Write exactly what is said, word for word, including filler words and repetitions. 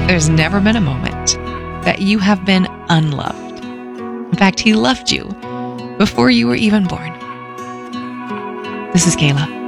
There's never been a moment that you have been unloved. In fact, He loved you before you were even born. This is Kayla.